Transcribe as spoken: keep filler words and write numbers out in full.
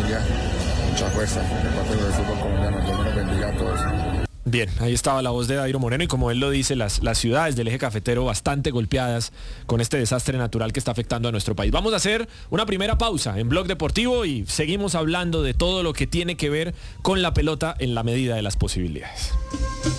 Colombia, mucha fuerza de parte del fútbol colombiano. Dios me los bendiga a todos. Bien, ahí estaba la voz de Dairo Moreno y como él lo dice, las, las ciudades del eje cafetero bastante golpeadas con este desastre natural que está afectando a nuestro país. Vamos a hacer una primera pausa en Blog Deportivo y seguimos hablando de todo lo que tiene que ver con la pelota en la medida de las posibilidades.